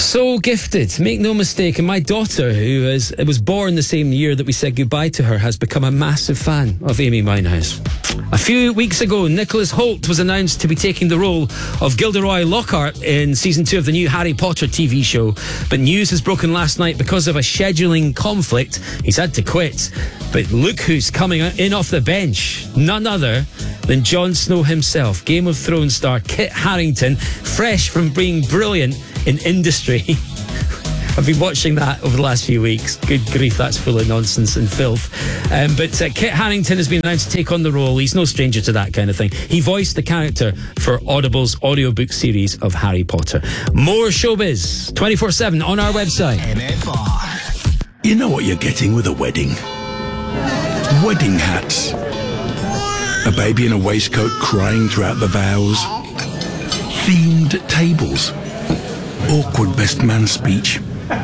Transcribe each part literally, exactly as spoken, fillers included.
So gifted, make no mistake, and my daughter, who is was born the same year that we said goodbye to her, has become a massive fan of Amy Winehouse. A few weeks ago, Nicholas Hoult was announced to be taking the role of Gilderoy Lockhart in season two of the new Harry Potter T V show, but news has broken last night because of a scheduling conflict. He's had to quit. But look who's coming in off the bench. None other than Jon Snow himself, Game of Thrones star Kit Harington, fresh from being brilliant in Industry. I've been watching that over the last few weeks. Good grief, that's full of nonsense and filth. Um, but uh, Kit Harington has been announced to take on the role. He's no stranger to that kind of thing. He voiced the character for Audible's audiobook series of Harry Potter. More showbiz, twenty-four seven on our website. M F R. You know what you're getting with a wedding? Wedding hats. A baby in a waistcoat crying throughout the vows. Themed tables. Awkward best man speech.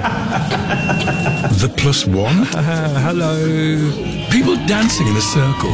The plus one. Uh, hello. People dancing in a circle.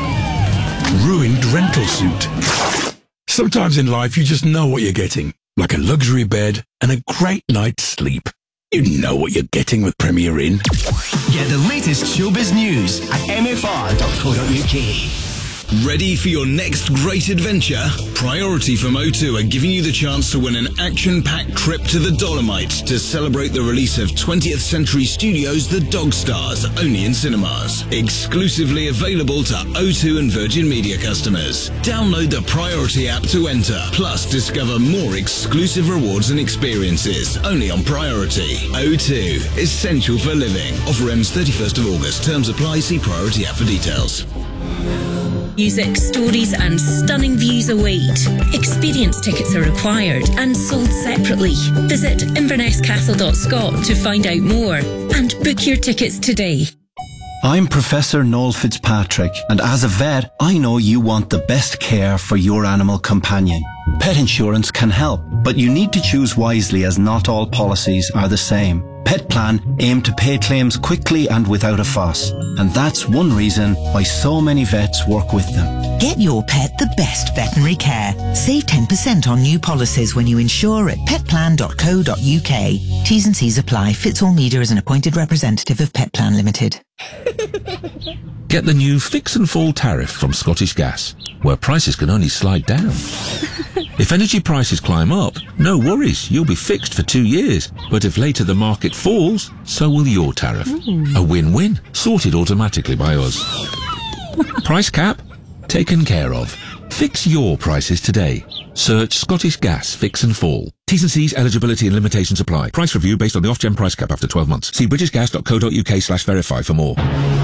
Ruined rental suit. Sometimes in life you just know what you're getting. Like a luxury bed and a great night's sleep. You know what you're getting with Premier Inn. Get the latest showbiz news at m f r dot co dot u k. Ready for your next great adventure? Priority from O two are giving you the chance to win an action-packed trip to the Dolomites to celebrate the release of twentieth Century Studios' The Dog Stars, only in cinemas. Exclusively available to O two and Virgin Media customers. Download the Priority app to enter. Plus, discover more exclusive rewards and experiences, only on Priority. O two, essential for living. Offer ends thirty-first of August. Terms apply. See Priority app for details. Music, stories and stunning views await. Experience tickets are required and sold separately. Visit inverness castle dot scot to find out more and book your tickets today. I'm Professor Noel Fitzpatrick, and as a vet, I know you want the best care for your animal companion. Pet insurance can help, but you need to choose wisely as not all policies are the same. Pet Plan aim to pay claims quickly and without a fuss, and that's one reason why so many vets work with them. Get your pet the best veterinary care. Save ten percent on new policies when you insure at pet plan dot co dot u k. T's and C's apply. Fitz All Media is an appointed representative of Pet Plan Limited. Get the new Fix and Fall tariff from Scottish Gas, where prices can only slide down. If energy prices climb up, no worries, you'll be fixed for two years. But if later the market falls, so will your tariff. Mm. A win-win, sorted automatically by us. Price cap? Taken care of. Fix your prices today. Search Scottish Gas Fix and Fall. T's and C's, eligibility and limitations apply. Price review based on the Ofgem price cap after twelve months. See british gas dot co dot u k slash verify for more.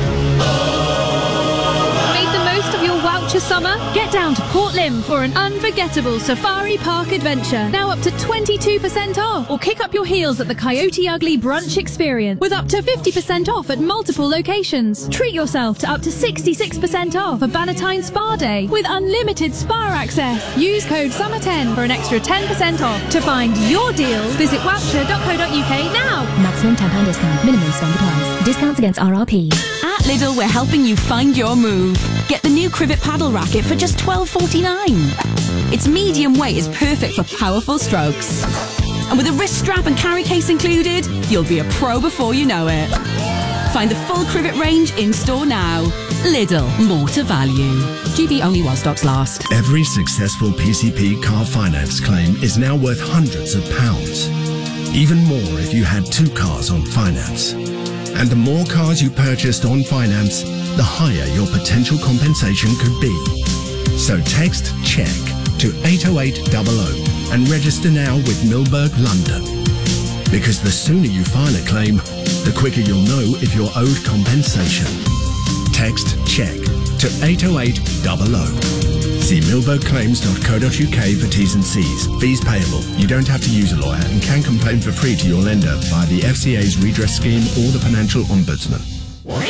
Summer, get down to Port Lympne for an unforgettable safari park adventure. Now up to twenty-two percent off, or kick up your heels at the Coyote Ugly brunch experience with up to fifty percent off at multiple locations. Treat yourself to up to sixty-six percent off a Bannatyne Spa Day with unlimited spa access. Use code summer ten for an extra ten percent off. To find your deal, visit wapshire dot co dot u k now. Maximum ten pounds discount. Minimum spend applies. Discounts against R R P. At Lidl, we're helping you find your move. Get the new Crivet paddle racket for just twelve forty-nine. Its medium weight is perfect for powerful strokes. And with a wrist strap and carry case included, you'll be a pro before you know it. Find the full Crivet range in-store now. Lidl, more to value. G B only while stocks last. Every successful P C P car finance claim is now worth hundreds of pounds. Even more if you had two cars on finance. And the more cars you purchased on finance, the higher your potential compensation could be. So text CHECK to eight oh eight hundred and register now with Milberg London. Because the sooner you file a claim, the quicker you'll know if you're owed compensation. Text CHECK to eight oh eight hundred. See milberg claims dot co dot u k for T's and C's. Fees payable. You don't have to use a lawyer and can complain for free to your lender via the F C A's redress scheme or the Financial Ombudsman.